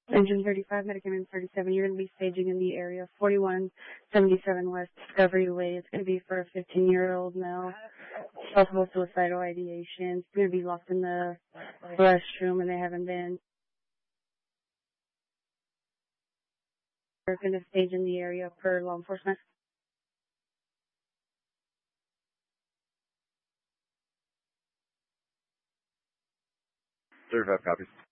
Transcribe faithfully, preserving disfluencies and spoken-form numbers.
Engine thirty-five, Medicament thirty-seven, you're going to be staging in the area, forty-one seventy-seven West Discovery Way. It's going to be for a fifteen-year-old male, possible suicidal ideation. It's going to be locked in the restroom, and they haven't been. They're going to stage in the area for law enforcement. thirty-five copies.